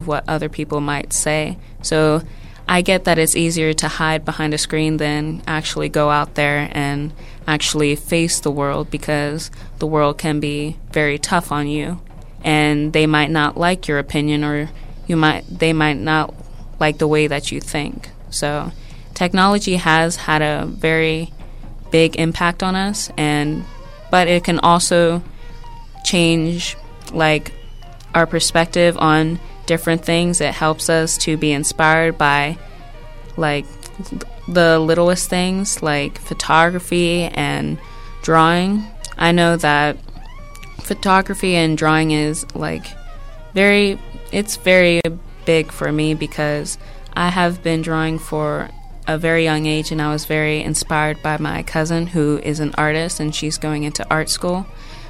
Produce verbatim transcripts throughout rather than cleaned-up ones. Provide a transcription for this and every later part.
what other people might say. So I get that it's easier to hide behind a screen than actually go out there and actually face the world, because the world can be very tough on you, and they might not like your opinion, or you might they might not like the way that you think. So technology has had a very big impact on us, and but it can also change like our perspective on different things. It helps us to be inspired by like the littlest things, like photography and drawing. I know that photography and drawing is like very it's very big for me, because I have been drawing for a very young age, and I was very inspired by my cousin, who is an artist, and she's going into art school.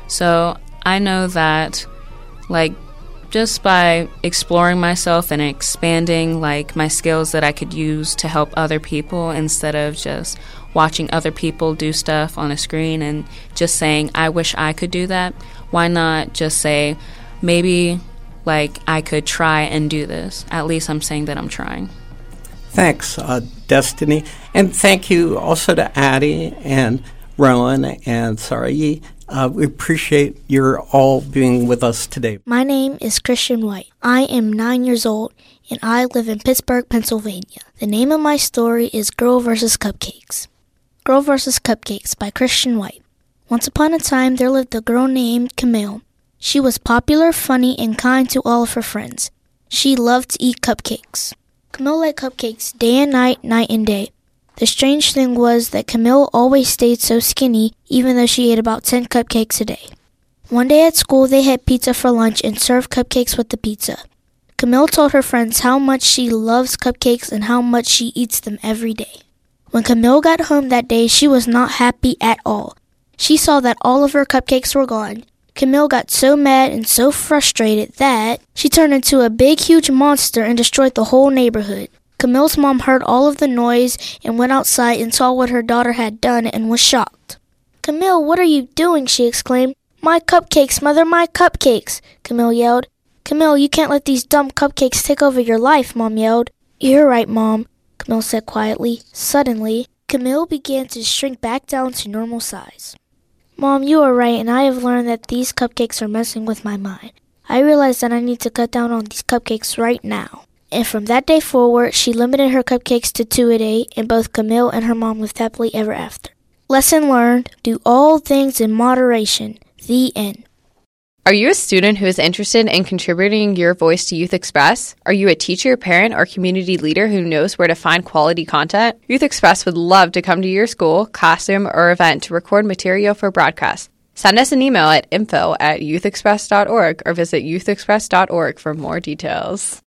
So I know that like just by exploring myself and expanding like my skills that I could use to help other people, instead of just watching other people do stuff on a screen and just saying, I wish I could do that. Why not just say, maybe like I could try and do this? At least I'm saying that I'm trying. Thanks, uh, Destiny. And thank you also to Addie and Rowan and Sarayi. Uh, we appreciate your all being with us today. My name is Christian White. I am nine years old, and I live in Pittsburgh, Pennsylvania. The name of my story is Girl versus. Cupcakes. Girl versus. Cupcakes by Christian White. Once upon a time, there lived a girl named Camille. She was popular, funny, and kind to all of her friends. She loved to eat cupcakes. Camille liked cupcakes day and night, night and day. The strange thing was that Camille always stayed so skinny, even though she ate about ten cupcakes a day. One day at school, they had pizza for lunch and served cupcakes with the pizza. Camille told her friends how much she loves cupcakes and how much she eats them every day. When Camille got home that day, she was not happy at all. She saw that all of her cupcakes were gone. Camille got so mad and so frustrated that she turned into a big, huge monster and destroyed the whole neighborhood. Camille's mom heard all of the noise and went outside and saw what her daughter had done and was shocked. Camille, what are you doing? She exclaimed. My cupcakes, mother, my cupcakes, Camille yelled. Camille, you can't let these dumb cupcakes take over your life, Mom yelled. You're right, Mom, Camille said quietly. Suddenly, Camille began to shrink back down to normal size. Mom, you are right, and I have learned that these cupcakes are messing with my mind. I realize that I need to cut down on these cupcakes right now. And from that day forward, she limited her cupcakes to two a day, and both Camille and her mom lived happily ever after. Lesson learned, do all things in moderation. The end. Are you a student who is interested in contributing your voice to Youth Express? Are you a teacher, parent, or community leader who knows where to find quality content? Youth Express would love to come to your school, classroom, or event to record material for broadcast. Send us an email at info at youth express dot org or visit youth express dot org for more details.